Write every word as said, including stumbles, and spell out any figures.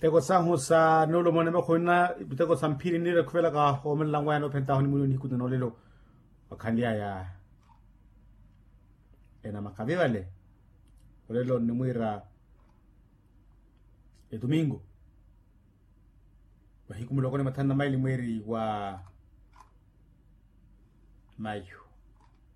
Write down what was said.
biteko sangu sa nolo mone me khona biteko sampiri ni re khwela ka ho me langwa no phenta honi muluni ku no lelo bakhandia ya ena makabe vale lelo ni muira e domingo bahikumuloko ne mathana maili mweri wa mayo